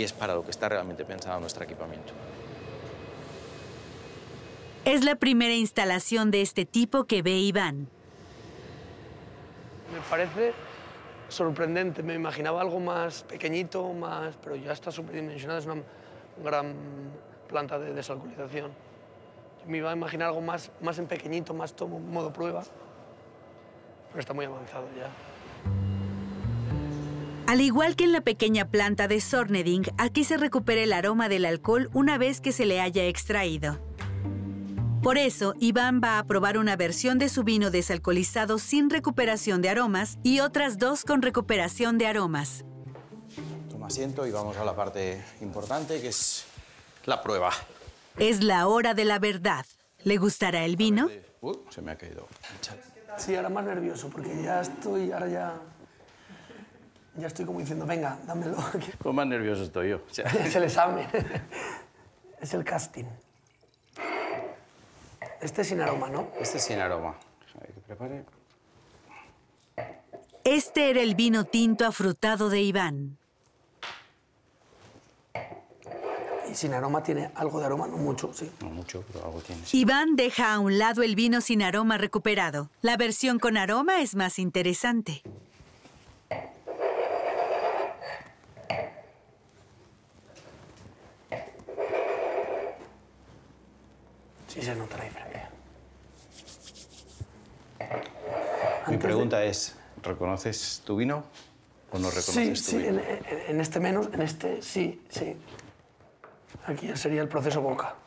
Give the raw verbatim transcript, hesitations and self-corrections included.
es para lo que está realmente pensado nuestro equipamiento. Es la primera instalación de este tipo que ve Iván. Me parece sorprendente. Me imaginaba algo más pequeñito, más, pero ya está superdimensionado. Es una gran planta de desalcoholización. Yo me iba a imaginar algo más, más en pequeñito, más todo modo prueba, pero está muy avanzado ya. Al igual que en la pequeña planta de Sorneding, aquí se recupera el aroma del alcohol una vez que se le haya extraído. Por eso, Iván va a probar una versión de su vino desalcoholizado sin recuperación de aromas y otras dos con recuperación de aromas. Toma asiento y vamos a la parte importante, que es la prueba. Es la hora de la verdad. ¿Le gustará el vino? Uh, se me ha caído. Sí, ahora más nervioso, porque ya estoy, ahora ya... Ya estoy como diciendo, venga, dámelo. Pues más nervioso estoy yo. O sea. Es el examen. Es el casting. Este es sin aroma, ¿no? Este es sin aroma. A ver que prepare. Este era el vino tinto afrutado de Iván. Y sin aroma tiene algo de aroma, no mucho, sí. No mucho, pero algo tiene. Iván deja a un lado el vino sin aroma recuperado. La versión con aroma es más interesante. Sí se nota la diferencia. Mi Antes pregunta de... es, ¿reconoces tu vino o no reconoces sí, tu sí, vino? en, en, en este menos, en este sí, sí. Aquí ya sería el proceso boca.